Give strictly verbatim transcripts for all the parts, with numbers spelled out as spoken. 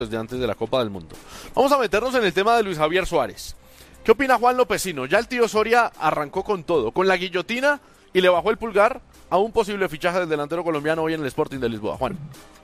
desde antes de la Copa del Mundo. Vamos a meternos en el tema de Luis Javier Suárez. ¿Qué opina Juan Lopecino? Ya el tío Soria arrancó con todo, con la guillotina, y le bajó el pulgar a un posible fichaje del delantero colombiano hoy en el Sporting de Lisboa. Juan.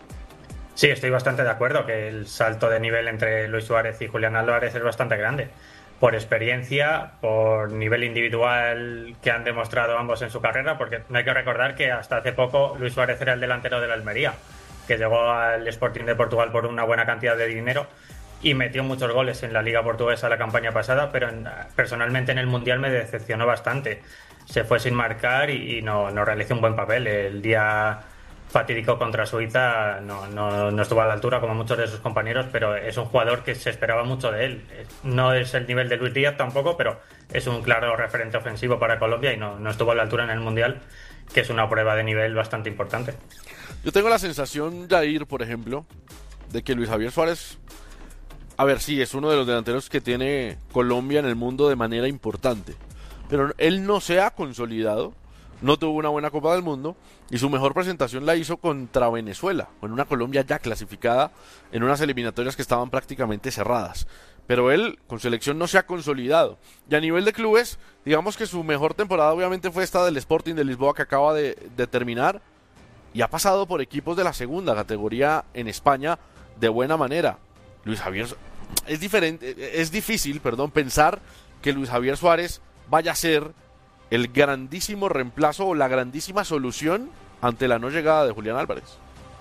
Sí, estoy bastante de acuerdo que el salto de nivel entre Luis Suárez y Julián Álvarez es bastante grande. Por experiencia, por nivel individual que han demostrado ambos en su carrera, porque no hay que recordar que hasta hace poco Luis Suárez era el delantero de la Almería, que llegó al Sporting de Portugal por una buena cantidad de dinero y metió muchos goles en la Liga Portuguesa la campaña pasada, pero en, personalmente en el Mundial me decepcionó bastante. Se fue sin marcar y, y no, no realizó un buen papel. El día fatídico contra Suiza no, no, no estuvo a la altura como muchos de sus compañeros, pero es un jugador que se esperaba mucho de él. No es el nivel de Luis Díaz tampoco, pero es un claro referente ofensivo para Colombia y no, no estuvo a la altura en el Mundial, que es una prueba de nivel bastante importante. Yo tengo la sensación, Jair, por ejemplo, de que Luis Javier Suárez, a ver, sí, es uno de los delanteros que tiene Colombia en el mundo de manera importante, pero él no se ha consolidado, no tuvo una buena Copa del Mundo y su mejor presentación la hizo contra Venezuela, con una Colombia ya clasificada en unas eliminatorias que estaban prácticamente cerradas. Pero él con selección no se ha consolidado. Y a nivel de clubes, digamos que su mejor temporada obviamente fue esta del Sporting de Lisboa que acaba de, de terminar, y ha pasado por equipos de la segunda categoría en España de buena manera. Luis Javier, es diferente, es difícil, perdón, pensar que Luis Javier Suárez vaya a ser el grandísimo reemplazo o la grandísima solución ante la no llegada de Julián Álvarez.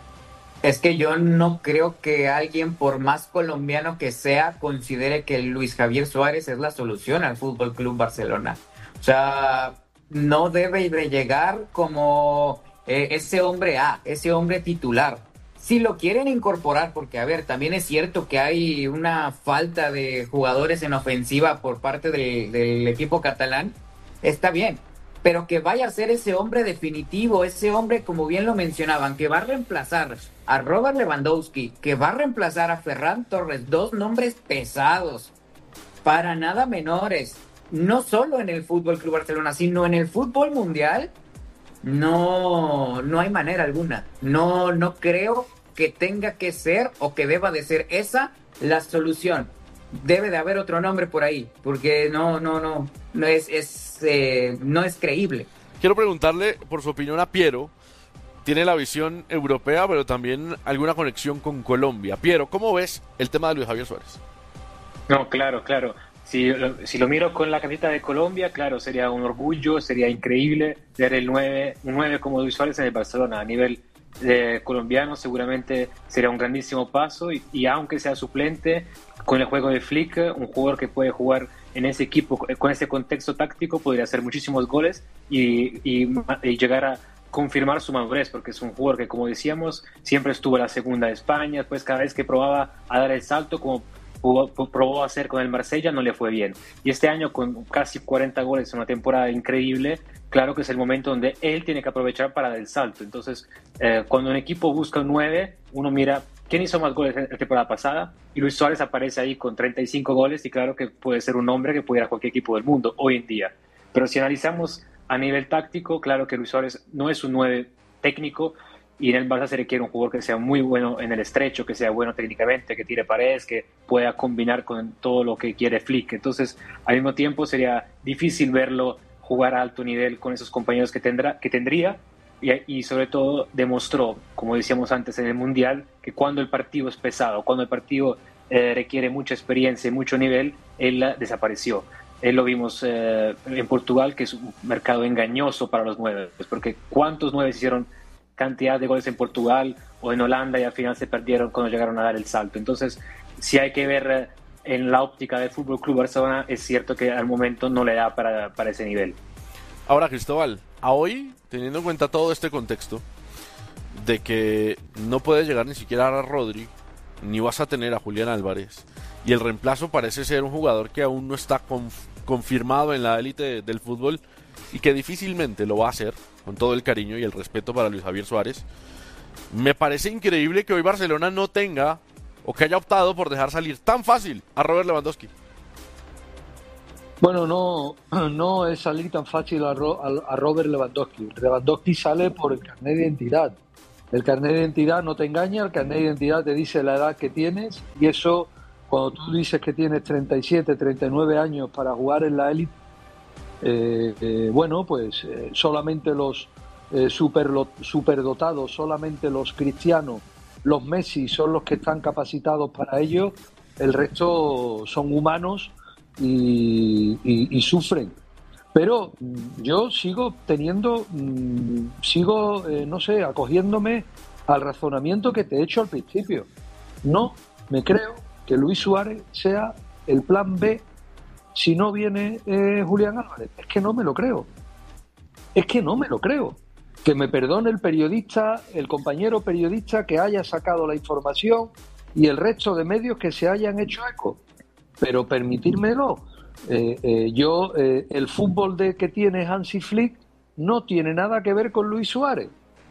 Es que yo no creo que alguien, por más colombiano que sea, considere que Luis Javier Suárez es la solución al Fútbol Club Barcelona. O sea, no debe de llegar como eh, ese hombre A, ese hombre titular. Si lo quieren incorporar, porque a ver, también es cierto que hay una falta de jugadores en ofensiva por parte del, del equipo catalán, está bien, pero que vaya a ser ese hombre definitivo, ese hombre, como bien lo mencionaban, que va a reemplazar a Robert Lewandowski, que va a reemplazar a Ferran Torres, dos nombres pesados, para nada menores, no solo en el Fútbol Club Barcelona, sino en el fútbol mundial. No, no hay manera alguna. No, no creo que tenga que ser o que deba de ser esa la solución. Debe de haber otro nombre por ahí, porque no, no, no, no es, es eh, no es creíble. Quiero preguntarle por su opinión a Piero. Tiene la visión europea, pero también alguna conexión con Colombia. Piero, ¿cómo ves el tema de Luis Javier Suárez? No, claro, claro. Si, si lo miro con la camiseta de Colombia, claro, sería un orgullo, sería increíble ver el nueve, un nueve como Luis Suárez en el Barcelona. A nivel eh, colombiano seguramente sería un grandísimo paso y, y aunque sea suplente, con el juego de Flick, un jugador que puede jugar en ese equipo, con ese contexto táctico, podría hacer muchísimos goles y, y, y llegar a confirmar su madurez, porque es un jugador que, como decíamos, siempre estuvo en la segunda de España, después cada vez que probaba a dar el salto, como probó a hacer con el Marsella, no le fue bien. Y este año, con casi cuarenta goles en una temporada increíble, claro que es el momento donde él tiene que aprovechar para dar el salto. Entonces, eh, cuando un equipo busca un nueve, uno mira quién hizo más goles la temporada pasada, y Luis Suárez aparece ahí con treinta y cinco goles, y claro que puede ser un hombre que puede ir a cualquier equipo del mundo hoy en día. Pero si analizamos a nivel táctico, claro que Luis Suárez no es un nueve técnico, y en el Barça se requiere un jugador que sea muy bueno en el estrecho, que sea bueno técnicamente, que tire paredes, que pueda combinar con todo lo que quiere Flick. Entonces, al mismo tiempo sería difícil verlo jugar a alto nivel con esos compañeros que, tendrá, que tendría, y, y sobre todo demostró, como decíamos antes en el Mundial, que cuando el partido es pesado, cuando el partido eh, requiere mucha experiencia y mucho nivel, él desapareció. Él lo vimos eh, en Portugal, que es un mercado engañoso para los nueve, porque ¿cuántos nueve hicieron cantidad de goles en Portugal o en Holanda y al final se perdieron cuando llegaron a dar el salto? Entonces, si hay que ver en la óptica del Fútbol Club Barcelona, es cierto que al momento no le da para, para ese nivel. Ahora, Cristóbal, a hoy, teniendo en cuenta todo este contexto de que no puedes llegar ni siquiera a Rodri, ni vas a tener a Julián Álvarez, y el reemplazo parece ser un jugador que aún no está conf- confirmado en la élite de, del fútbol y que difícilmente lo va a hacer, con todo el cariño y el respeto para Luis Javier Suárez, me parece increíble que hoy Barcelona no tenga o que haya optado por dejar salir tan fácil a Robert Lewandowski. Bueno, no, no es salir tan fácil a, Ro, a, a Robert Lewandowski. Lewandowski sale por el carnet de identidad. El carnet de identidad no te engaña, el carnet de identidad te dice la edad que tienes, y eso, cuando tú dices que tienes treinta y siete, treinta y nueve años para jugar en la élite, eh, eh, bueno, pues eh, solamente los eh, super, superdotados, solamente los Cristianos, los Messi son los que están capacitados para ello, el resto son humanos y, y, y sufren. Pero yo sigo teniendo, sigo, eh, no sé, acogiéndome al razonamiento que te he hecho al principio. No me creo que Luis Suárez sea el plan B si no viene eh, Julián Álvarez. Es que no me lo creo. Es que no me lo creo. Que me perdone el periodista, el compañero periodista que haya sacado la información y el resto de medios que se hayan hecho eco. Pero permitírmelo. Eh, eh, yo, eh, el fútbol de que tiene Hansi Flick no tiene nada que ver con Luis Suárez.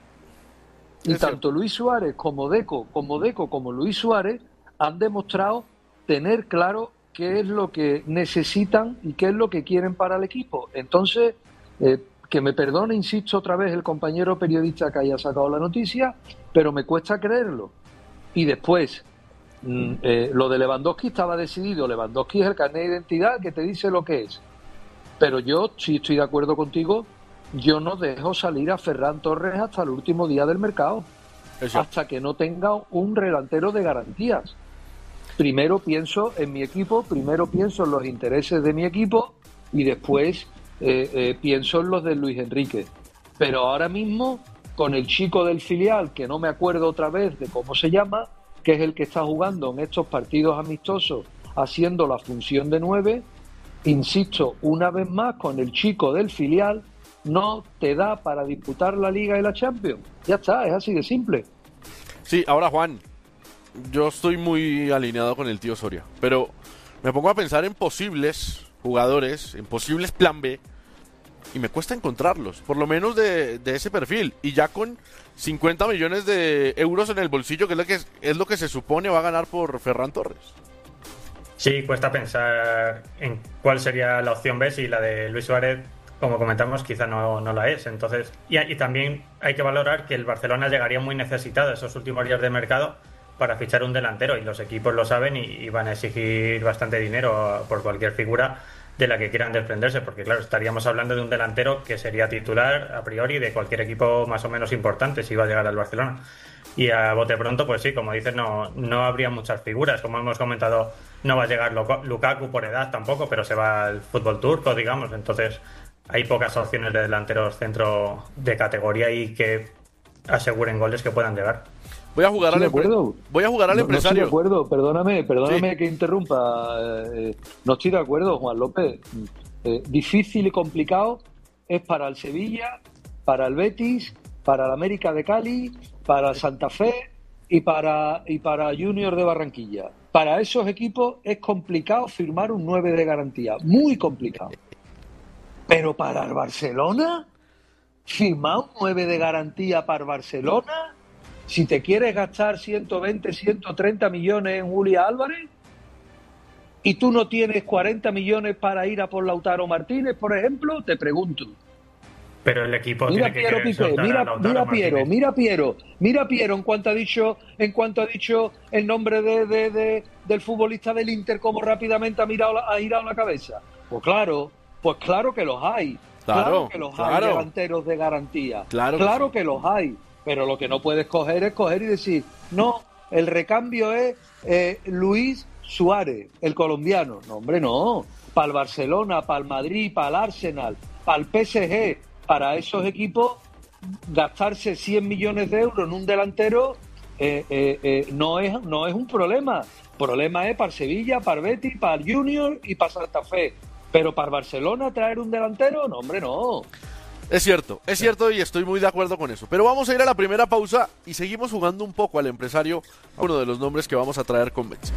Y es tanto cierto. Luis Suárez como Deco, como Deco, como Luis Suárez han demostrado tener claro qué es lo que necesitan y qué es lo que quieren para el equipo. Entonces, eh, que me perdone, insisto otra vez, el compañero periodista que haya sacado la noticia, pero me cuesta creerlo. Y después, Eh, lo de Lewandowski estaba decidido. Lewandowski es el carnet de identidad que te dice lo que es. Pero yo, si estoy de acuerdo contigo, yo no dejo salir a Ferran Torres hasta el último día del mercado. Eso. Hasta que no tenga un delantero de garantías. Primero pienso en mi equipo, primero pienso en los intereses de mi equipo y después eh, eh, pienso en los de Luis Enrique. Pero ahora mismo, con el chico del filial, que no me acuerdo otra vez de cómo se llama, que es el que está jugando en estos partidos amistosos haciendo la función de nueve, insisto, una vez más, con el chico del filial, no te da para disputar la Liga y la Champions. Ya está, es así de simple. Sí, ahora Juan, yo estoy muy alineado con el tío Soria, pero me pongo a pensar en posibles jugadores, en posibles plan B, y me cuesta encontrarlos, por lo menos de, de ese perfil, y ya con cincuenta millones de euros en el bolsillo, que es lo que, es lo que se supone va a ganar por Ferran Torres. Sí, cuesta pensar en cuál sería la opción B si la de Luis Suárez, como comentamos, quizá no, no la es. Entonces, y, y también hay que valorar que el Barcelona llegaría muy necesitado esos últimos días de mercado para fichar un delantero, y los equipos lo saben y, y van a exigir bastante dinero por cualquier figura de la que quieran desprenderse, porque claro, estaríamos hablando de un delantero que sería titular a priori de cualquier equipo más o menos importante si va a llegar al Barcelona. Y a bote pronto, pues sí, como dices, no, no habría muchas figuras. Como hemos comentado, no va a llegar Lukaku por edad tampoco, pero se va al fútbol turco, digamos. Entonces hay pocas opciones de delanteros centro de categoría y que aseguren goles que puedan llegar. Voy a jugar al, empre- voy a jugar al no, empresario. No estoy de acuerdo, perdóname, perdóname sí. que interrumpa. Eh, no estoy de acuerdo, Juan López. Eh, difícil y complicado es para el Sevilla, para el Betis, para el América de Cali, para el Santa Fe y para, y para Junior de Barranquilla. Para esos equipos es complicado firmar un nueve de garantía, muy complicado. Pero para el Barcelona, firmar un nueve de garantía para el Barcelona, si te quieres gastar ciento veinte, ciento treinta millones en Julián Álvarez y tú no tienes cuarenta millones para ir a por Lautaro Martínez, por ejemplo, te pregunto. Pero el equipo mira tiene Piero que Piqué, mira, mira Piero, mira Piero, mira Piero en cuanto ha dicho, en cuanto ha dicho el nombre de, de, de del futbolista del Inter, como rápidamente ha mirado, ha girado la cabeza. Pues claro, pues claro que los hay. Claro, claro que los claro. hay delanteros de garantía. Claro, claro que, que los hay. Pero lo que no puedes coger es coger y decir, no, el recambio es eh, Luis Suárez, el colombiano. No, hombre, no. Para el Barcelona, para el Madrid, para el Arsenal, para el P S G, para esos equipos, gastarse cien millones de euros en un delantero eh, eh, eh, no es no es un problema. El problema es para el Sevilla, para el Betis, para el Junior y para Santa Fe. Pero para el Barcelona traer un delantero, no, hombre, no. Es cierto, es cierto y estoy muy de acuerdo con eso. Pero vamos a ir a la primera pausa y seguimos jugando un poco al empresario, uno de los nombres que vamos a traer con Betsy.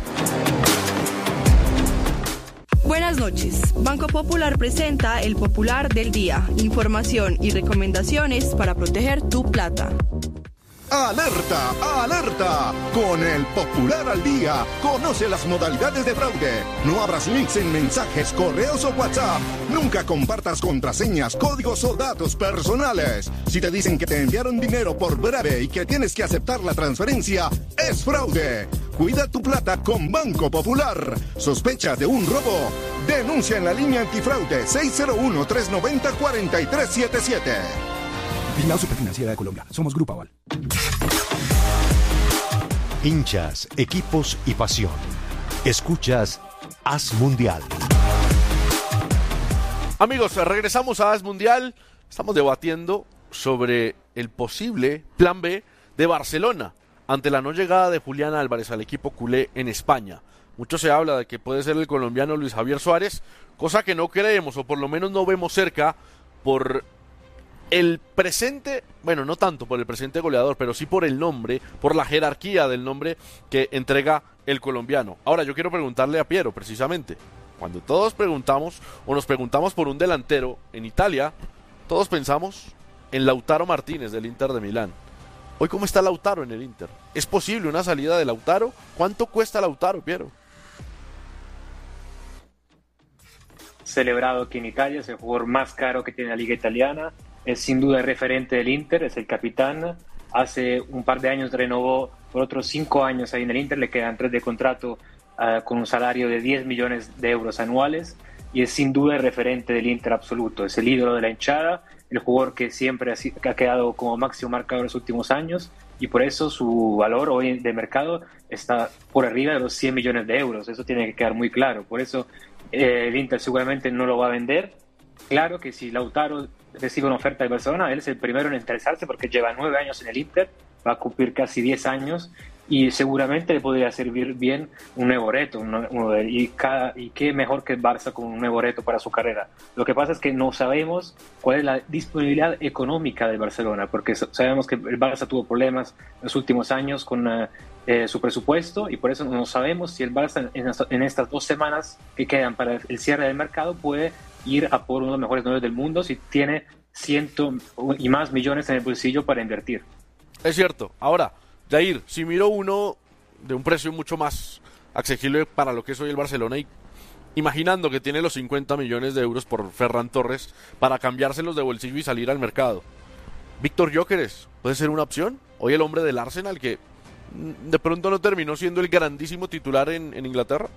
Buenas noches. Banco Popular presenta el Popular del Día. Información y recomendaciones para proteger tu plata. ¡Alerta! ¡Alerta! Con el Popular al Día, conoce las modalidades de fraude. No abras links en mensajes, correos o WhatsApp. Nunca compartas contraseñas, códigos o datos personales. Si te dicen que te enviaron dinero por breve y que tienes que aceptar la transferencia, es fraude. Cuida tu plata con Banco Popular. ¿Sospecha de un robo? Denuncia en la línea antifraude seis cero uno, tres nueve cero, cuatro tres siete siete. Vigilado Superfinanciera de Colombia. Somos Grupo Aval. Hinchas, equipos y pasión. Escuchas Haz Mundial. Amigos, regresamos a Haz Mundial. Estamos debatiendo sobre el posible plan B de Barcelona ante la no llegada de Julián Álvarez al equipo culé en España. Mucho se habla de que puede ser el colombiano Luis Javier Suárez, cosa que no creemos o por lo menos no vemos cerca por el presente, bueno, no tanto por el presente goleador, pero sí por el nombre, por la jerarquía del nombre que entrega el colombiano. Ahora, yo quiero preguntarle a Piero, precisamente, cuando todos preguntamos o nos preguntamos por un delantero en Italia, todos pensamos en Lautaro Martínez del Inter de Milán. Hoy, ¿cómo está Lautaro en el Inter? ¿Es posible una salida de Lautaro? ¿Cuánto cuesta Lautaro, Piero? Celebrado aquí en Italia, es el jugador más caro que tiene la liga italiana. Es sin duda el referente del Inter, es el capitán. Hace un par de años renovó por otros cinco años ahí en el Inter, le quedan tres de contrato uh, con un salario de diez millones de euros anuales y es sin duda el referente del Inter absoluto. Es el ídolo de la hinchada, el jugador que siempre ha, ha quedado como máximo marcador en los últimos años y por eso su valor hoy de mercado está por arriba de los cien millones de euros. Eso tiene que quedar muy claro. Por eso eh, el Inter seguramente no lo va a vender. Claro que si Lautaro recibe una oferta de Barcelona, él es el primero en interesarse porque lleva nueve años en el Inter, va a cumplir casi diez años y seguramente le podría servir bien un nuevo reto. Un, un, y, cada, y qué mejor que el Barça con un nuevo reto para su carrera. Lo que pasa es que no sabemos cuál es la disponibilidad económica de Barcelona, porque sabemos que el Barça tuvo problemas en los últimos años con uh, eh, su presupuesto y por eso no sabemos si el Barça en, en estas dos semanas que quedan para el cierre del mercado puede ir a por uno de los mejores nueve del mundo si tiene ciento y más millones en el bolsillo para invertir. Es cierto. Ahora, Jair, si miro uno de un precio mucho más accesible para lo que es hoy el Barcelona y imaginando que tiene los cincuenta millones de euros por Ferran Torres para cambiárselos de bolsillo y salir al mercado, Víctor Gyökeres puede ser una opción. Hoy el hombre del Arsenal que de pronto no terminó siendo el grandísimo titular en, en Inglaterra.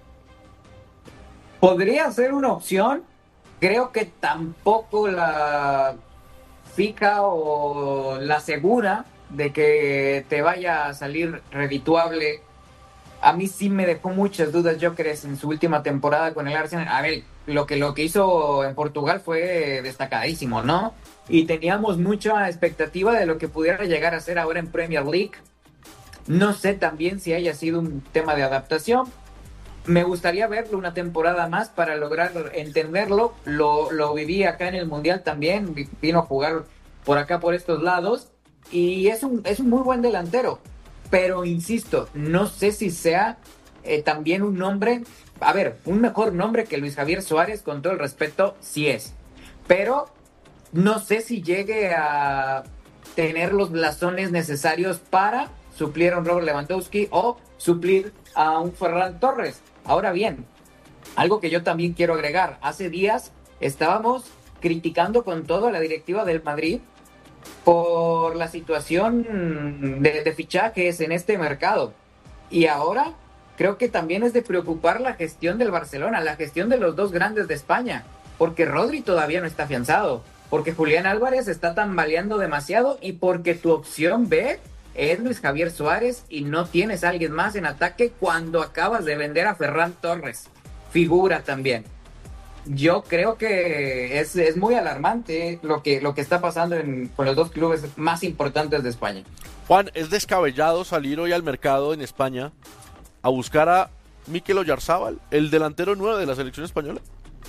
Podría ser una opción. Creo que tampoco la fija o la segura de que te vaya a salir redituable. A mí sí me dejó muchas dudas Gyökeres en su última temporada con el Arsenal. A ver, lo que, lo que hizo en Portugal fue destacadísimo, ¿no? Y teníamos mucha expectativa de lo que pudiera llegar a ser ahora en Premier League. No sé también si haya sido un tema de adaptación. Me gustaría verlo una temporada más para lograr entenderlo. Lo, lo viví acá en el Mundial también. Vino a jugar por acá, por estos lados. Y es un, es un muy buen delantero. Pero, insisto, no sé si sea eh, también un nombre... A ver, un mejor nombre que Luis Javier Suárez, con todo el respeto, sí es. Pero no sé si llegue a tener los blasones necesarios para suplir a un Robert Lewandowski o suplir a un Ferran Torres. Ahora bien, algo que yo también quiero agregar. Hace días estábamos criticando con todo a la directiva del Madrid por la situación de, de fichajes en este mercado. Y ahora creo que también es de preocupar la gestión del Barcelona, la gestión de los dos grandes de España, porque Rodri todavía no está afianzado, porque Julián Álvarez está tambaleando demasiado y porque tu opción B es Luis Javier Suárez y no tienes a alguien más en ataque cuando acabas de vender a Ferran Torres. Figura también. Yo creo que es, es muy alarmante lo que, lo que está pasando en, con los dos clubes más importantes de España. Juan, ¿es descabellado salir hoy al mercado en España a buscar a Mikel Oyarzábal, el delantero nueve de la selección española?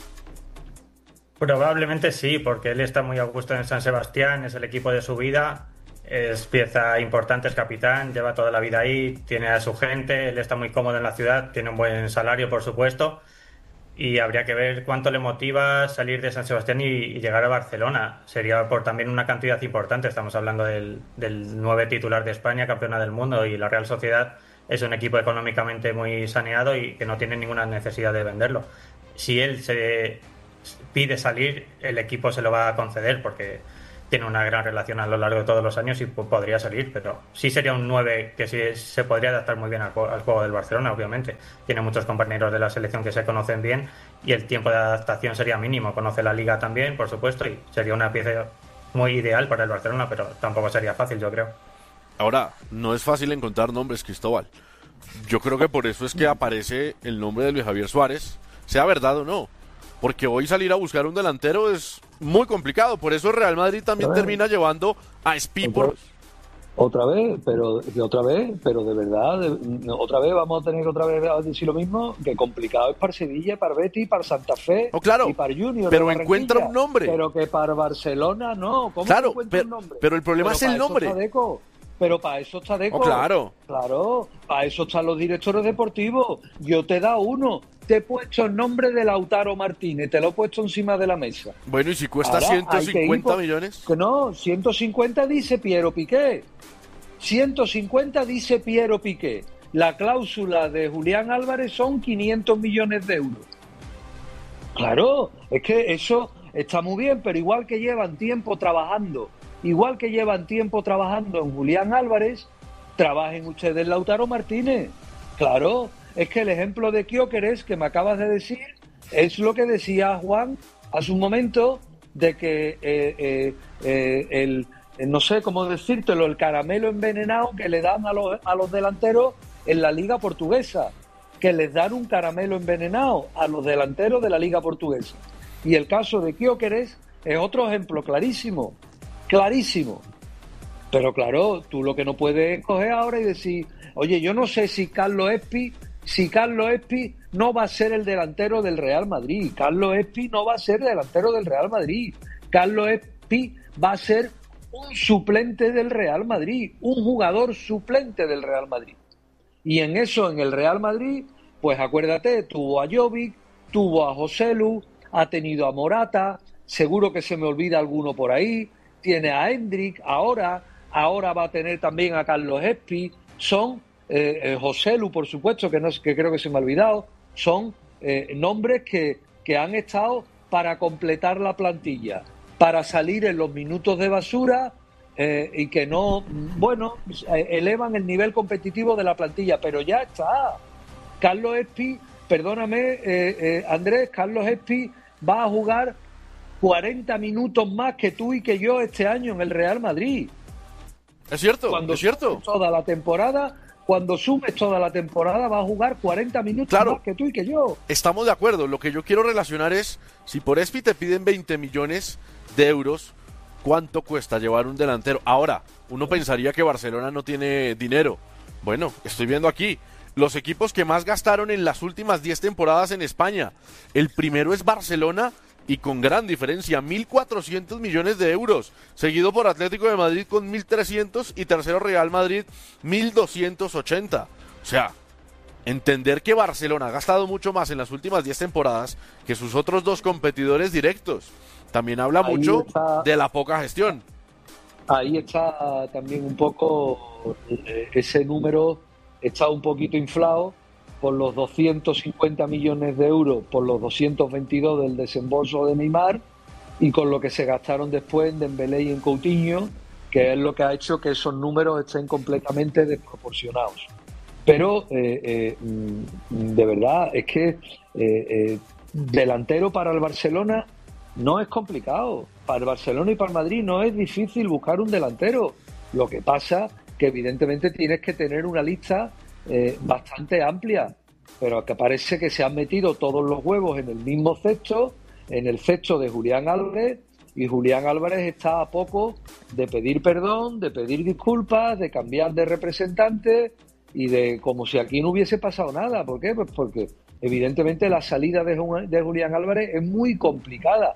Probablemente sí, porque él está muy a gusto en San Sebastián, es el equipo de su vida, es pieza importante, es capitán, lleva toda la vida ahí, tiene a su gente, él está muy cómodo en la ciudad, tiene un buen salario, por supuesto. y habría que ver cuánto le motiva salir de San Sebastián y, y llegar a Barcelona. Sería por también una cantidad importante. Estamos hablando del, del nueve titular de España, campeona del mundo, y la Real Sociedad es un equipo económicamente muy saneado y que no tiene ninguna necesidad de venderlo. Si él se pide salir, el equipo se lo va a conceder porque tiene una gran relación a lo largo de todos los años y podría salir, pero sí sería un nueve que sí se podría adaptar muy bien al, al juego del Barcelona, obviamente. Tiene muchos compañeros de la selección que se conocen bien y el tiempo de adaptación sería mínimo. Conoce la liga también, por supuesto, y sería una pieza muy ideal para el Barcelona, pero tampoco sería fácil, yo creo. Ahora, no es fácil encontrar nombres, Cristóbal. Yo creo que por eso es que aparece el nombre de Luis Javier Suárez, sea verdad o no. Porque hoy salir a buscar un delantero es muy complicado. Por eso el Real Madrid también termina llevando a Espi por... Otra vez, pero de otra vez, pero de verdad, de, otra vez vamos a tener que otra vez decir lo mismo, que complicado es para Sevilla, para Betis, para Santa Fe, oh, claro, y para Junior. Pero encuentra un nombre. Pero que para Barcelona no. ¿Cómo claro, encuentra pero, un nombre? Pero el problema pero es el nombre. Pero para eso está Deco. Oh, claro. Claro, para eso están los directores deportivos. Yo te he dado uno. Te he puesto el nombre de Lautaro Martínez. Te lo he puesto encima de la mesa. Bueno, ¿y si cuesta Ahora, ciento cincuenta por... millones? Que no, ciento cincuenta dice Piero Piqué. ciento cincuenta dice Piero Piqué. La cláusula de Julián Álvarez son quinientos millones de euros. Claro, es que eso está muy bien, pero igual que llevan tiempo trabajando, igual que llevan tiempo trabajando en Julián Álvarez, trabajen ustedes en Lautaro Martínez. Claro, es que el ejemplo de Gyökeres que me acabas de decir es lo que decía Juan hace un momento, de que eh, eh, eh, el, no sé cómo decírtelo, el caramelo envenenado que le dan a los, a los delanteros en la Liga Portuguesa, que les dan un caramelo envenenado a los delanteros de la Liga Portuguesa. Y el caso de Gyökeres es otro ejemplo clarísimo, clarísimo. Pero claro, tú lo que no puedes coger ahora y decir, oye, yo no sé si Carlos Espi, si Carlos Espi no va a ser el delantero del Real Madrid. Carlos Espi no va a ser delantero del Real Madrid. Carlos Espi va a ser un suplente del Real Madrid, un jugador suplente del Real Madrid. Y en eso, en el Real Madrid, pues acuérdate, tuvo a Jovic, tuvo a Joselu, ha tenido a Morata, seguro que se me olvida alguno por ahí, tiene a Hendrik, ahora, ahora va a tener también a Carlos Espi, son eh, eh, Joselu, por supuesto, que, no, que creo que se me ha olvidado, son eh, nombres que, que han estado para completar la plantilla, para salir en los minutos de basura eh, y que no, bueno, elevan el nivel competitivo de la plantilla, pero ya está. Carlos Espi, perdóname, eh, eh, Andrés, Carlos Espi va a jugar cuarenta minutos más que tú y que yo este año en el Real Madrid. Es cierto, cuando es cierto. Toda la temporada, cuando sumes toda la temporada, va a jugar cuarenta minutos claro, más que tú y que yo. Estamos de acuerdo. Lo que yo quiero relacionar es, si por Espi te piden veinte millones de euros, ¿cuánto cuesta llevar un delantero? Ahora, uno pensaría que Barcelona no tiene dinero. Bueno, estoy viendo aquí los equipos que más gastaron en las últimas diez temporadas en España. El primero es Barcelona y con gran diferencia, mil cuatrocientos millones de euros, seguido por Atlético de Madrid con mil trescientos y tercero Real Madrid mil doscientos ochenta. O sea, entender que Barcelona ha gastado mucho más en las últimas diez temporadas que sus otros dos competidores directos. También habla ahí mucho está, de la poca gestión. Ahí está también un poco, ese número está un poquito inflado por los doscientos cincuenta millones de euros, por los doscientos veintidós del desembolso de Neymar y con lo que se gastaron después en Dembélé y en Coutinho, que es lo que ha hecho que esos números estén completamente desproporcionados. Pero, eh, eh, de verdad, es que eh, eh, delantero para el Barcelona no es complicado. Para el Barcelona y para el Madrid no es difícil buscar un delantero. Lo que pasa que evidentemente tienes que tener una lista eh, bastante amplia, pero que parece que se han metido todos los huevos en el mismo cesto, en el cesto de Julián Álvarez, y Julián Álvarez está a poco de pedir perdón, de pedir disculpas, de cambiar de representante y de como si aquí no hubiese pasado nada. ¿Por qué? Pues porque evidentemente la salida de, de Julián Álvarez es muy complicada,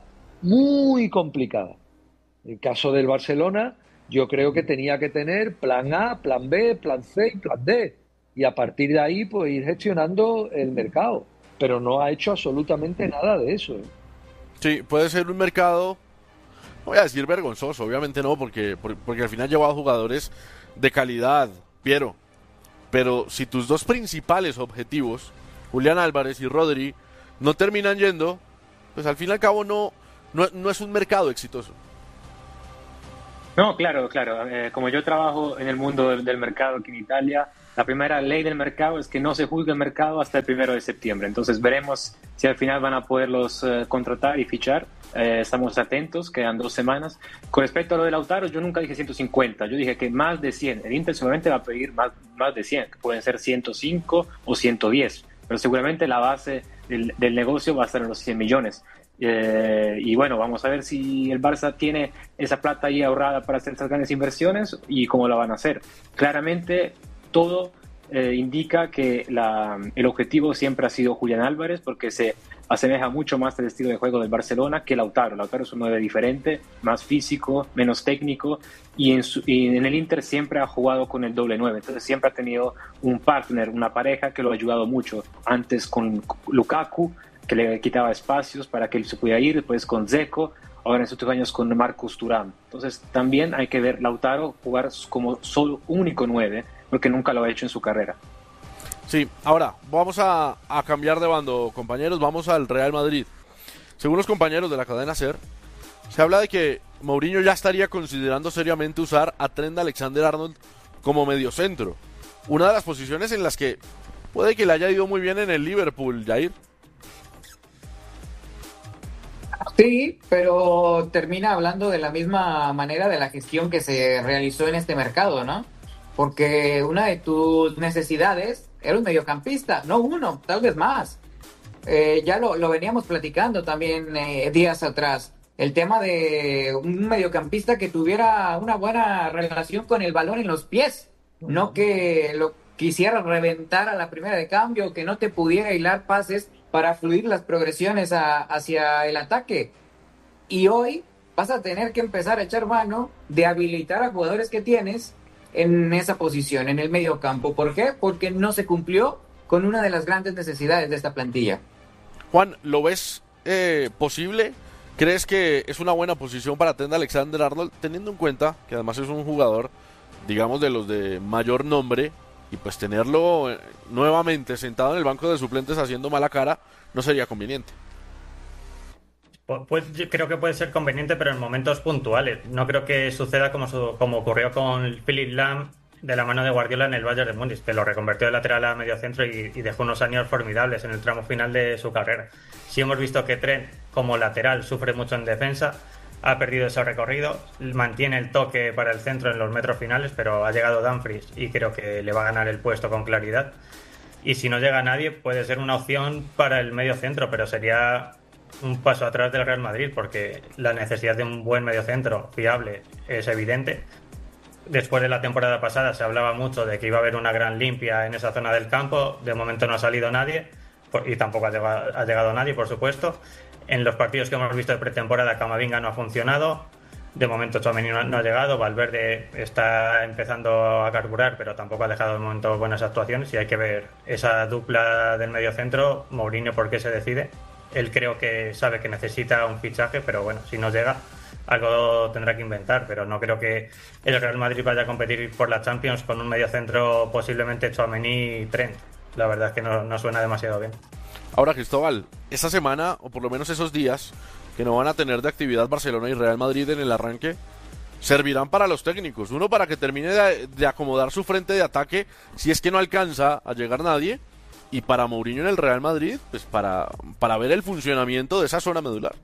muy complicada. En el caso del Barcelona, yo creo que tenía que tener plan A, plan B, plan C y plan D. Y a partir de ahí, pues ir gestionando el mercado. pero no ha hecho absolutamente nada de eso. ¿eh? Sí, puede ser un mercado, no voy a decir vergonzoso, obviamente no, porque, porque al final ha llevado jugadores de calidad, Piero. Pero si tus dos principales objetivos, Julián Álvarez y Rodri, no terminan yendo, pues al fin y al cabo no, no, no es un mercado exitoso. No, claro, claro. Eh, como yo trabajo en el mundo del, del mercado aquí en Italia, la primera ley del mercado es que no se juzgue el mercado hasta el primero de septiembre. Entonces veremos si al final van a poderlos eh, contratar y fichar. Eh, estamos atentos, quedan dos semanas. Con respecto a lo de Lautaro, yo nunca dije ciento cincuenta, yo dije que más de cien. El Inter seguramente va a pedir más, más de cien, que pueden ser ciento cinco o ciento diez, pero seguramente la base del, del negocio va a estar en los cien millones. Eh, y bueno, vamos a ver si el Barça tiene esa plata ahí ahorrada para hacer estas grandes inversiones y cómo la van a hacer. Claramente todo eh, indica que la, el objetivo siempre ha sido Julián Álvarez, porque se asemeja mucho más al estilo de juego del Barcelona que Lautaro. Lautaro es un nueve diferente, más físico, menos técnico, y en, su, y en el Inter siempre ha jugado con el doble nueve, entonces siempre ha tenido un partner, una pareja que lo ha ayudado mucho. Antes con Lukaku, que le quitaba espacios para que él se pudiera ir, después con Dzeko, ahora en estos años con Marcus Thuram. Entonces también hay que ver Lautaro jugar como solo único nueve, porque nunca lo ha hecho en su carrera. Sí, ahora vamos a, a cambiar de bando, compañeros, vamos al Real Madrid. Según los compañeros de la cadena SER, se habla de que Mourinho ya estaría considerando seriamente usar a Trent Alexander-Arnold como mediocentro. Una de las posiciones en las que puede que le haya ido muy bien en el Liverpool, Jair. Sí, pero termina hablando de la misma manera de la gestión que se realizó en este mercado, ¿no? Porque una de tus necesidades era un mediocampista, no uno, tal vez más. Eh, ya lo, lo veníamos platicando también eh, días atrás. El tema de un mediocampista que tuviera una buena relación con el balón en los pies, no que lo quisiera reventar a la primera de cambio, que no te pudiera hilar pases para fluir las progresiones a, hacia el ataque. Y hoy vas a tener que empezar a echar mano de habilitar a jugadores que tienes en esa posición, en el medio campo. ¿Por qué? Porque no se cumplió con una de las grandes necesidades de esta plantilla. Juan, ¿lo ves eh, posible? ¿Crees que es una buena posición para Trent Alexander-Arnold, teniendo en cuenta que además es un jugador, digamos, de los de mayor nombre, y pues tenerlo eh, nuevamente sentado en el banco de suplentes haciendo mala cara no sería conveniente? Pues yo creo que puede ser conveniente, pero en momentos puntuales. No creo que suceda como, su, como ocurrió con Philipp Lahm de la mano de Guardiola en el Bayern de Múnich, que lo reconvirtió de lateral a mediocentro y, y dejó unos años formidables en el tramo final de su carrera. Sí hemos visto que Trent, como lateral, sufre mucho en defensa, ha perdido ese recorrido, mantiene el toque para el centro en los metros finales, pero ha llegado Dumfries y creo que le va a ganar el puesto con claridad. Y si no llega nadie, puede ser una opción para el medio centro, pero sería un paso atrás del Real Madrid, porque la necesidad de un buen mediocentro fiable es evidente. Después de la temporada pasada se hablaba mucho de que iba a haber una gran limpia en esa zona del campo. De momento no ha salido nadie y tampoco ha llegado, ha llegado nadie, por supuesto. En los partidos que hemos visto de pretemporada, Camavinga no ha funcionado. De momento Tchouaméni no, no ha llegado. Valverde está empezando a carburar, pero tampoco ha dejado de momento buenas actuaciones, y hay que ver esa dupla del mediocentro. Mourinho, ¿por qué se decide? Él creo que sabe que necesita un fichaje, pero bueno, si no llega, algo tendrá que inventar. Pero no creo que el Real Madrid vaya a competir por la Champions con un mediocentro posiblemente Tchouaméni y Trent. La verdad es que no, no suena demasiado bien. Ahora, Cristóbal, esta semana, o por lo menos esos días que no van a tener de actividad Barcelona y Real Madrid en el arranque, servirán para los técnicos. Uno, para que termine de, de acomodar su frente de ataque si es que no alcanza a llegar nadie, y para Mourinho en el Real Madrid, pues para, para ver el funcionamiento de esa zona medular.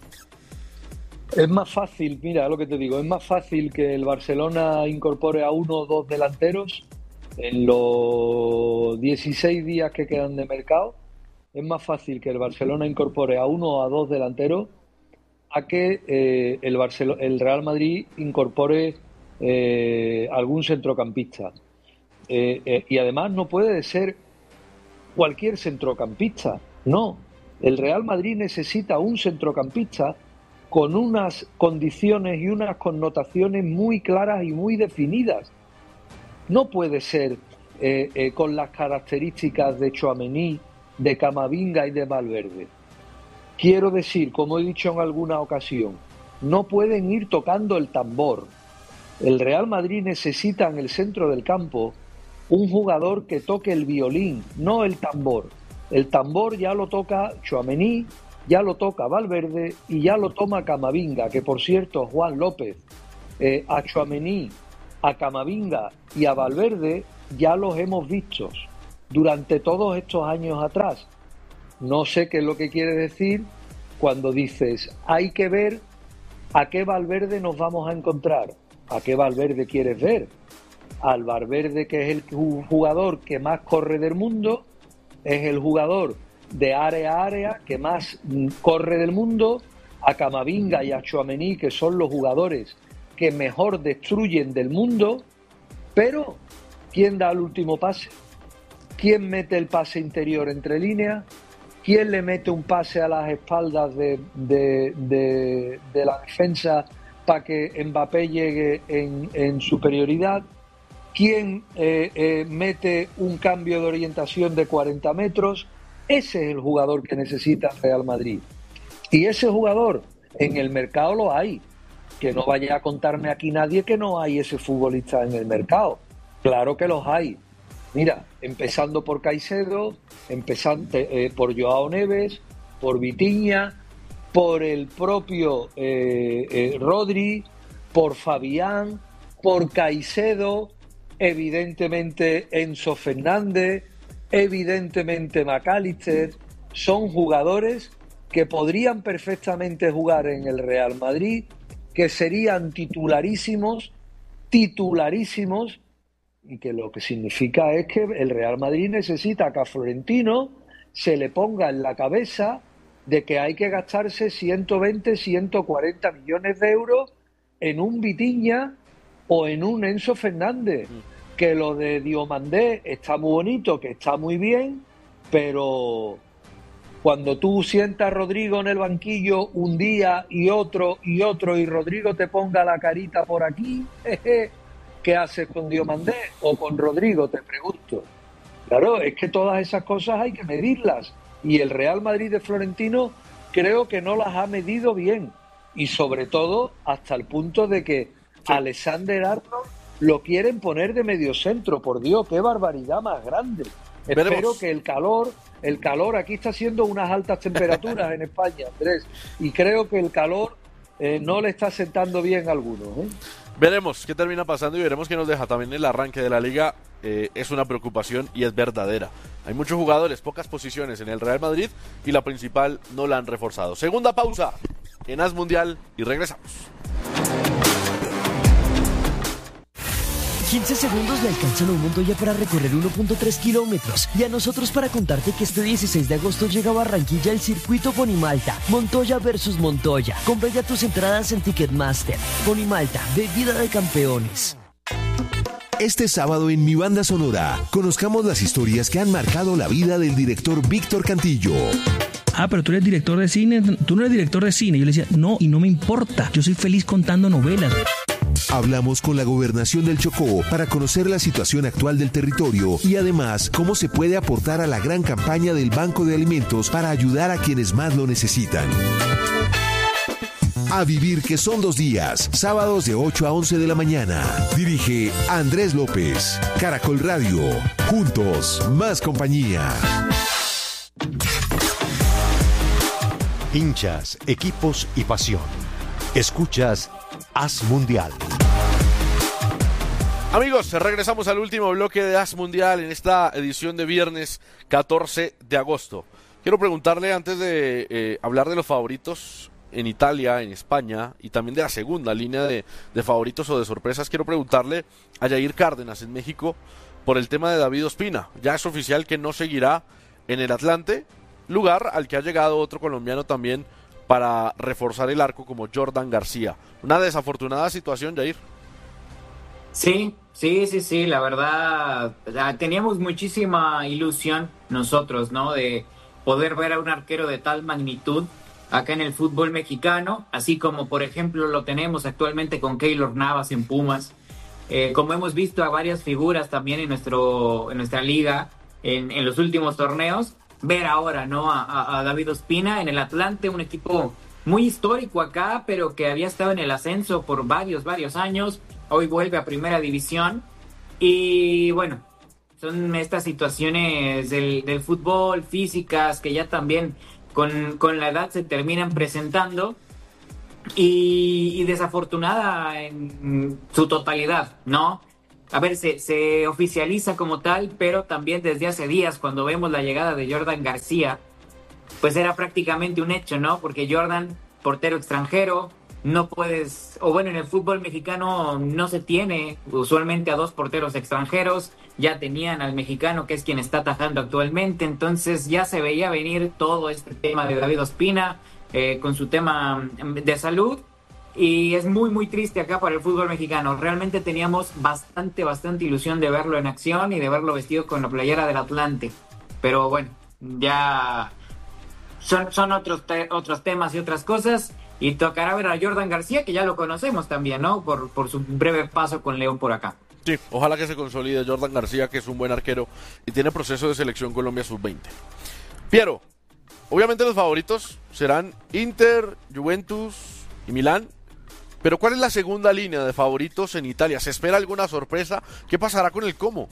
Es más fácil, mira lo que te digo, es más fácil que el Barcelona incorpore a uno o dos delanteros en los dieciséis días que quedan de mercado. Es más fácil que el Barcelona incorpore a uno o a dos delanteros a que eh, el, Barcelo- el Real Madrid incorpore eh, algún centrocampista. Eh, eh, y además no puede ser cualquier centrocampista, no. El Real Madrid necesita un centrocampista con unas condiciones y unas connotaciones muy claras y muy definidas. No puede ser eh, eh, con las características de Tchouaméni de Camavinga y de Valverde. Quiero decir, como he dicho en alguna ocasión, no pueden ir tocando el tambor. El Real Madrid necesita en el centro del campo un jugador que toque el violín, no el tambor. El tambor ya lo toca Tchouaméni, ya lo toca Valverde y ya lo toma Camavinga, que por cierto, Juan López, eh, a Tchouaméni, a Camavinga y a Valverde ya los hemos visto durante todos estos años atrás. No sé qué es lo que quiere decir cuando dices, hay que ver a qué Valverde nos vamos a encontrar. ¿A qué Valverde quieres ver? Al Valverde, que es el jugador que más corre del mundo, es el jugador de área a área que más corre del mundo, a Camavinga y a Tchouaméni, que son los jugadores que mejor destruyen del mundo, pero ¿quién da el último pase? ¿Quién mete el pase interior entre líneas? ¿Quién le mete un pase a las espaldas de, de, de, de la defensa para que Mbappé llegue en, en superioridad? ¿Quién eh, eh, mete un cambio de orientación de cuarenta metros? Ese es el jugador que necesita el Real Madrid. Y ese jugador en el mercado lo hay. Que no vaya a contarme aquí nadie que no hay ese futbolista en el mercado. Claro que los hay. Mira, empezando por Caicedo, empezando eh, por Joao Neves, por Vitinha, por el propio eh, eh, Rodri, por Fabián, por Caicedo, evidentemente Enzo Fernández, evidentemente McAllister. Son jugadores que podrían perfectamente jugar en el Real Madrid, que serían titularísimos, titularísimos, y que lo que significa es que el Real Madrid necesita que a Florentino se le ponga en la cabeza de que hay que gastarse ciento veinte, ciento cuarenta millones de euros en un Vitinha o en un Enzo Fernández. Que lo de Diomandé está muy bonito, que está muy bien, pero cuando tú sientas a Rodrigo en el banquillo un día y otro y otro y Rodrigo te ponga la carita por aquí, jeje, ¿qué haces con Diomandé o con Rodrigo? Te pregunto. Claro, es que todas esas cosas hay que medirlas y el Real Madrid de Florentino creo que no las ha medido bien y sobre todo hasta el punto de que sí. Alexander Arnold lo quieren poner de mediocentro. Por Dios, qué barbaridad más grande. Veremos. Espero que el calor, el calor aquí está haciendo unas altas temperaturas en España, Andrés, y creo que el calor eh, no le está sentando bien a algunos, ¿eh? Veremos qué termina pasando y veremos qué nos deja también el arranque de la liga. Eh, es una preocupación y es verdadera. Hay muchos jugadores, pocas posiciones en el Real Madrid y la principal no la han reforzado. Segunda pausa en As Mundial y regresamos. quince segundos le alcanzan a un Montoya para recorrer uno punto tres kilómetros y a nosotros para contarte que este dieciséis de agosto llega a Barranquilla el circuito Ponimalta, Montoya versus Montoya. Compra ya tus entradas en Ticketmaster. Ponimalta, bebida de campeones. Este sábado en Mi Banda Sonora, conozcamos las historias que han marcado la vida del director Víctor Cantillo. Ah, pero tú eres director de cine, tú no eres director de cine. Yo le decía, no, y no me importa, yo soy feliz contando novelas. Hablamos con la Gobernación del Chocó para conocer la situación actual del territorio y además cómo se puede aportar a la gran campaña del Banco de Alimentos para ayudar a quienes más lo necesitan. A vivir que son dos días, sábados de ocho a once de la mañana. Dirige Andrés López, Caracol Radio. Juntos, más compañía. Hinchas, equipos y pasión. Escuchas As Mundial. Amigos, regresamos al último bloque de As Mundial en esta edición de viernes catorce de agosto. Quiero preguntarle antes de eh, hablar de los favoritos en Italia, en España y también de la segunda línea de, de favoritos o de sorpresas, quiero preguntarle a Yair Cárdenas en México por el tema de David Ospina. Ya es oficial que no seguirá en el Atlante, lugar al que ha llegado otro colombiano también para reforzar el arco como Jordan García. Una desafortunada situación, Yair. Sí, sí, sí, sí, la verdad, teníamos muchísima ilusión nosotros, ¿no? De poder ver a un arquero de tal magnitud acá en el fútbol mexicano, así como por ejemplo lo tenemos actualmente con Keylor Navas en Pumas, eh, como hemos visto a varias figuras también en nuestro en nuestra liga en, en los últimos torneos, ver ahora, ¿no? A, a, a David Ospina en el Atlante, un equipo muy histórico acá, pero que había estado en el ascenso por varios, varios años. Hoy vuelve a Primera División. Y bueno, son estas situaciones del, del fútbol, físicas, que ya también con, con la edad se terminan presentando. Y, y desafortunada en su totalidad, ¿no? A ver, se, se oficializa como tal, pero también desde hace días, cuando vemos la llegada de Jordan García, pues era prácticamente un hecho, ¿no? Porque Jordan, portero extranjero, no puedes, o bueno, en el fútbol mexicano no se tiene usualmente a dos porteros extranjeros, ya tenían al mexicano, que es quien está atajando actualmente, entonces ya se veía venir todo este tema de David Ospina, eh, con su tema de salud. Y es muy, muy triste acá para el fútbol mexicano. Realmente teníamos bastante, bastante ilusión de verlo en acción y de verlo vestido con la playera del Atlante. Pero bueno, ya son, son otros, te- otros temas y otras cosas. Y tocará ver a Jordan García, que ya lo conocemos también, ¿no? Por, por su breve paso con León por acá. Sí, ojalá que se consolide Jordan García, que es un buen arquero y tiene proceso de selección Colombia sub veinte. Piero, obviamente los favoritos serán Inter, Juventus y Milán. Pero ¿cuál es la segunda línea de favoritos en Italia? ¿Se espera alguna sorpresa? ¿Qué pasará con el Como?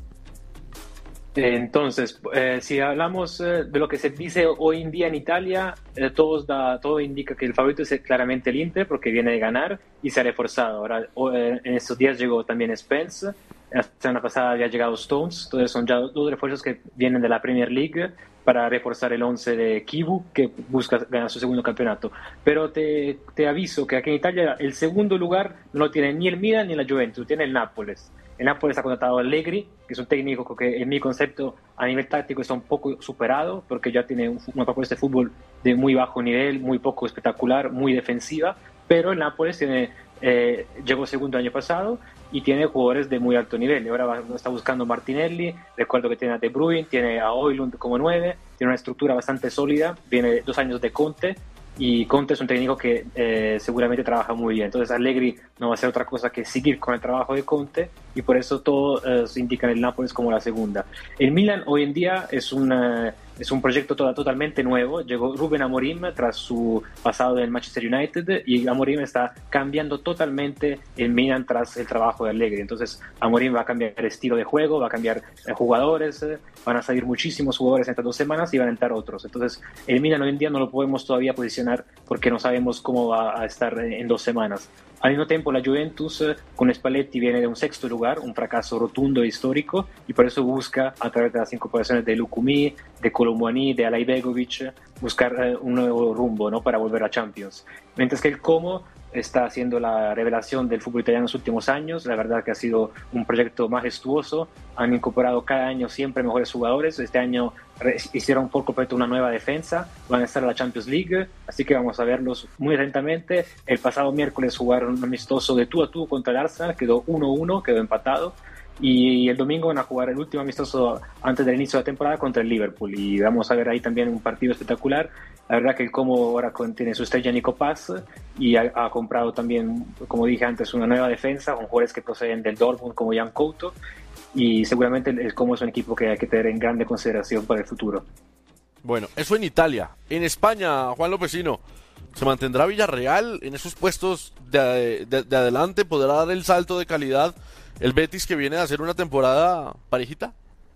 Entonces, eh, si hablamos eh, de lo que se dice hoy en día en Italia, eh, todos da, todo indica que el favorito es claramente el Inter, porque viene de ganar y se ha reforzado. Ahora, o, eh, en estos días llegó también Spence, la semana pasada había llegado Stones, entonces son ya dos refuerzos que vienen de la Premier League para reforzar el once de Kivu, que busca ganar su segundo campeonato. Pero te, te aviso que aquí en Italia el segundo lugar no lo tiene ni el Milan ni la Juventus, tiene el Nápoles. El Nápoles ha contratado a Allegri, que es un técnico que en mi concepto a nivel táctico está un poco superado, porque ya tiene un, una propuesta de fútbol de muy bajo nivel, muy poco espectacular, muy defensiva, pero el Nápoles tiene, eh, llegó segundo el año pasado y tiene jugadores de muy alto nivel. Y ahora va, está buscando Martinelli, recuerdo que tiene a De Bruyne, tiene a Højlund como nueve, tiene una estructura bastante sólida, viene dos años de Conte, y Conte es un técnico que eh, seguramente trabaja muy bien. Entonces Allegri no va a hacer otra cosa que seguir con el trabajo de Conte, y por eso todo eh, se indica en el Nápoles como la segunda. El Milan hoy en día es, una, es un proyecto toda, totalmente nuevo. Llegó Ruben Amorim tras su pasado en el Manchester United, y Amorim está cambiando totalmente el Milan tras el trabajo de Allegri. Entonces Amorim va a cambiar el estilo de juego, va a cambiar eh, jugadores, eh, van a salir muchísimos jugadores en estas dos semanas y van a entrar otros. Entonces el Milan hoy en día no lo podemos todavía posicionar porque no sabemos cómo va a estar en, en dos semanas. Al mismo tiempo, la Juventus eh, con Spalletti viene de un sexto lugar, un fracaso rotundo e histórico, y por eso busca, a través de las incorporaciones de Lukumi, de Colomboani, de Alaibegovic, buscar eh, un nuevo rumbo, ¿no?, para volver a Champions. Mientras que el Como está haciendo la revelación del fútbol italiano en los últimos años. La verdad que ha sido un proyecto majestuoso. Han incorporado cada año siempre mejores jugadores. Este año hicieron por completo una nueva defensa. Van a estar en la Champions League, así que vamos a verlos muy atentamente. El pasado miércoles jugaron un amistoso de tú a tú contra el Arsenal, quedó uno uno, quedó empatado. Y el domingo van a jugar el último amistoso antes del inicio de la temporada contra el Liverpool, y vamos a ver ahí también un partido espectacular. La verdad que el Como ahora tiene su estrella Nico Paz y ha, ha comprado también, como dije antes, una nueva defensa con jugadores que proceden del Dortmund como Jan Couto, y seguramente el Como es un equipo que hay que tener en grande consideración para el futuro. Bueno, eso en Italia. En España, Juan Lopecino, ¿se mantendrá Villarreal en esos puestos de, de, de adelante? ¿Podrá dar el salto de calidad el Betis, que viene a hacer una temporada parejita?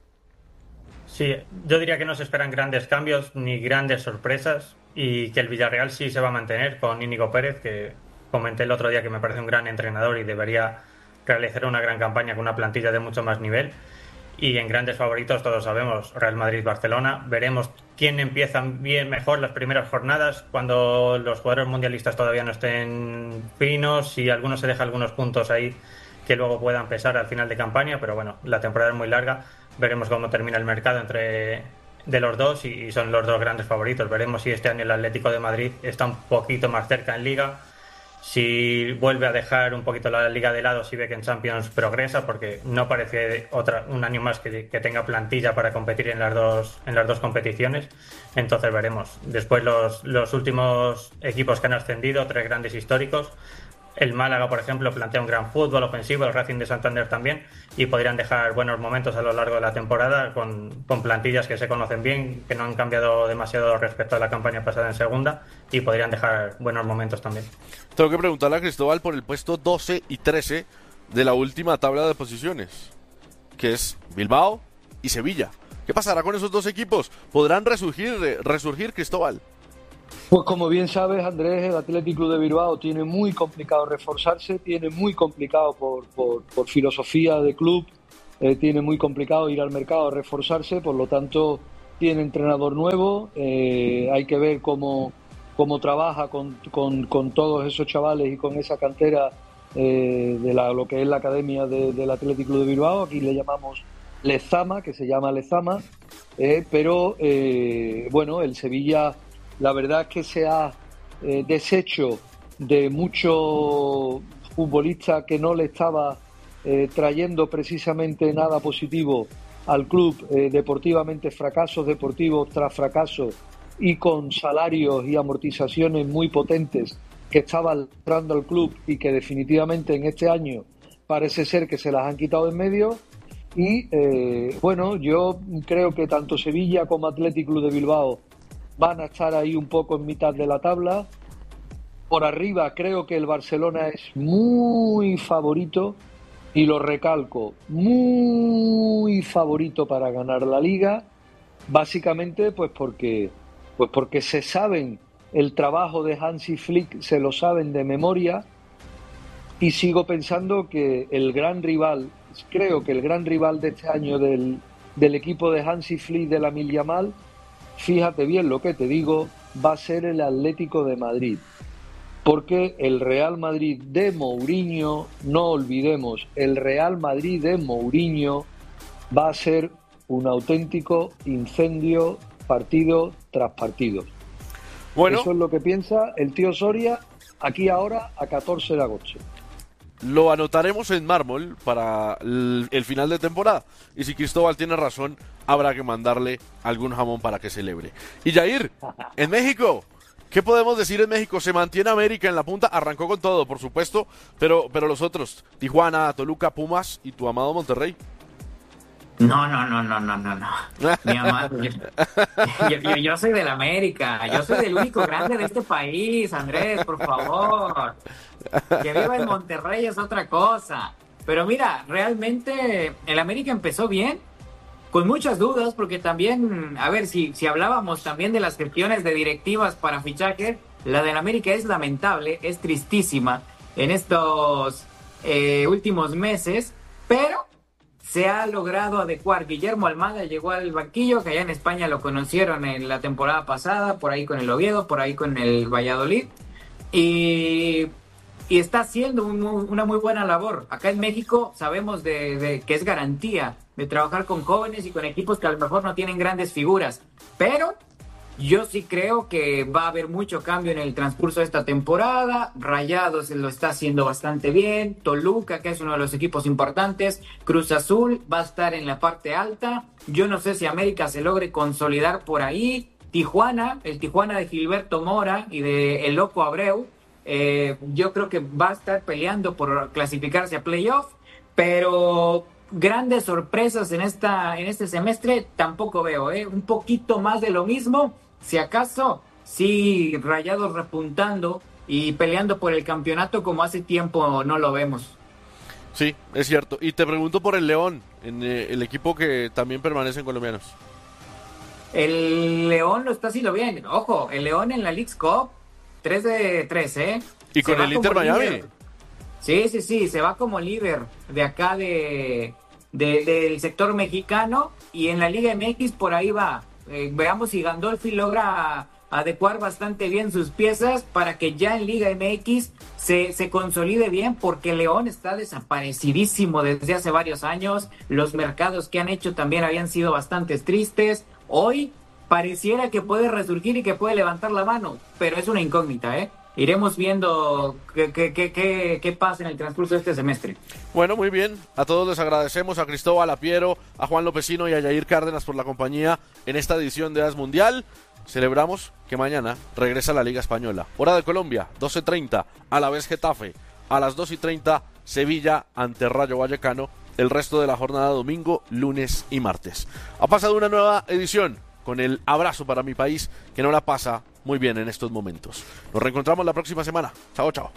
Sí, yo diría que no se esperan grandes cambios ni grandes sorpresas, y que el Villarreal sí se va a mantener con Íñigo Pérez, que comenté el otro día que me parece un gran entrenador y debería realizar una gran campaña con una plantilla de mucho más nivel. Y en grandes favoritos todos sabemos, Real Madrid-Barcelona. Veremos quién empieza bien, mejor las primeras jornadas, cuando los jugadores mundialistas todavía no estén finos, y algunos se deja algunos puntos ahí que luego puedan pesar al final de campaña, pero bueno, la temporada es muy larga. Veremos cómo termina el mercado entre de los dos, y son los dos grandes favoritos. Veremos si este año el Atlético de Madrid está un poquito más cerca en Liga, si vuelve a dejar un poquito la Liga de lado, si ve que en Champions progresa, porque no parece otra, un año más que, que tenga plantilla para competir en las dos en las dos competiciones. Entonces veremos. Después los, los últimos equipos que han ascendido, tres grandes históricos, El Málaga, por ejemplo, plantea un gran fútbol ofensivo, el Racing de Santander también, y podrían dejar buenos momentos a lo largo de la temporada con, con plantillas que se conocen bien, que no han cambiado demasiado respecto a la campaña pasada en segunda, y podrían dejar buenos momentos también. Tengo que preguntarle a Cristóbal por el puesto doce y trece de la última tabla de posiciones, que es Bilbao y Sevilla. ¿Qué pasará con esos dos equipos? ¿Podrán resurgir, resurgir Cristóbal? Pues como bien sabes, Andrés, el Athletic Club de Bilbao tiene muy complicado reforzarse, tiene muy complicado por, por, por filosofía de club, eh, tiene muy complicado ir al mercado a reforzarse, por lo tanto tiene entrenador nuevo, eh, hay que ver cómo, cómo trabaja con, con, con todos esos chavales y con esa cantera eh, de la, lo que es la academia de, del Athletic Club de Bilbao. Aquí le llamamos Lezama, que se llama Lezama, eh, pero eh, bueno, el Sevilla... La verdad es que se ha eh, deshecho de muchos futbolistas que no le estaba eh, trayendo precisamente nada positivo al club, eh, deportivamente fracasos deportivos tras fracasos y con salarios y amortizaciones muy potentes que estaban entrando al club y que definitivamente en este año parece ser que se las han quitado en medio. Y eh, bueno, yo creo que tanto Sevilla como Athletic Club de Bilbao van a estar ahí un poco en mitad de la tabla. Por arriba creo que el Barcelona es muy favorito, y lo recalco, muy favorito para ganar la Liga, básicamente pues porque, pues porque se saben el trabajo de Hansi Flick, se lo saben de memoria, y sigo pensando que el gran rival, creo que el gran rival de este año del, del equipo de Hansi Flick de la Yamal, fíjate bien lo que te digo, va a ser el Atlético de Madrid. Porque el Real Madrid de Mourinho, no olvidemos, el Real Madrid de Mourinho va a ser un auténtico incendio partido tras partido. Bueno, eso es lo que piensa el tío Soria aquí ahora a catorce de agosto. Lo anotaremos en mármol para el, el final de temporada. Y si Cristóbal tiene razón, habrá que mandarle algún jamón para que celebre. Y Jair, en México, ¿qué podemos decir en México? Se mantiene América en la punta, arrancó con todo, por supuesto, pero, pero los otros, Tijuana, Toluca, Pumas y tu amado Monterrey. No, no, no, no, no, no, no. Mi amado, yo, yo, yo, yo soy del América, yo soy del único grande de este país, Andrés, por favor. Que viva el Monterrey es otra cosa. Pero mira, realmente el América empezó bien, con muchas dudas, porque también, a ver, si, si hablábamos también de las gestiones de directivas para fichaje, la del América es lamentable, es tristísima en estos eh, últimos meses, pero se ha logrado adecuar. Guillermo Almada llegó al banquillo, que allá en España lo conocieron en la temporada pasada, por ahí con el Oviedo, por ahí con el Valladolid, y, y está haciendo un, una muy buena labor. Acá en México sabemos de, de que es garantía de trabajar con jóvenes y con equipos que a lo mejor no tienen grandes figuras, pero yo sí creo que va a haber mucho cambio en el transcurso de esta temporada. Rayados lo está haciendo bastante bien, Toluca, que es uno de los equipos importantes, Cruz Azul va a estar en la parte alta, yo no sé si América se logre consolidar por ahí, Tijuana, el Tijuana de Gilberto Mora y de El Loco Abreu, eh, yo creo que va a estar peleando por clasificarse a playoff, pero grandes sorpresas en esta en este semestre tampoco veo, ¿eh? Un poquito más de lo mismo, si acaso, sí, Rayados repuntando y peleando por el campeonato como hace tiempo no lo vemos. Sí, es cierto. Y te pregunto por el León, en eh, el equipo que también permanecen colombianos. El León lo está haciendo bien. Ojo, el León en la Leagues Cup, tres de tres, ¿eh? Y con el Inter Miami. Líder. Sí, sí, sí, se va como líder de acá de, de del sector mexicano, y en la Liga M X por ahí va. Eh, veamos si Gandolfi logra adecuar bastante bien sus piezas para que ya en Liga M X se, se consolide bien, porque León está desaparecidísimo desde hace varios años. Los mercados que han hecho también habían sido bastante tristes. Hoy pareciera que puede resurgir y que puede levantar la mano, pero es una incógnita, ¿eh? Iremos viendo qué, qué, qué, qué, qué pasa en el transcurso de este semestre. Bueno, muy bien. A todos les agradecemos, a Cristóbal, a Piero, a Juan Lopecino y a Yair Cárdenas por la compañía en esta edición de As Mundial. Celebramos que mañana regresa la Liga Española. Hora de Colombia, doce treinta, a la vez Getafe. a las dos y treinta Sevilla ante Rayo Vallecano. El resto de la jornada domingo, lunes y martes. Ha pasado una nueva edición con el abrazo para mi país, que no la pasa muy bien en estos momentos. Nos reencontramos la próxima semana. Chao, chao.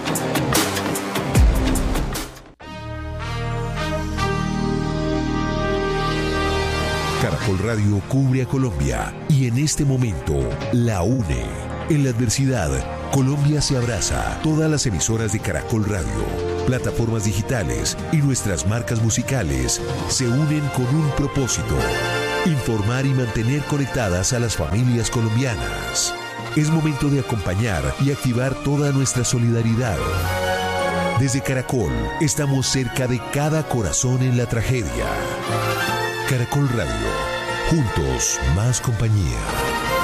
Caracol Radio cubre a Colombia y en este momento la une. En la adversidad, Colombia se abraza. Todas las emisoras de Caracol Radio, plataformas digitales y nuestras marcas musicales se unen con un propósito: informar y mantener conectadas a las familias colombianas. Es momento de acompañar y activar toda nuestra solidaridad. Desde Caracol, estamos cerca de cada corazón en la tragedia. Caracol Radio, juntos más compañía.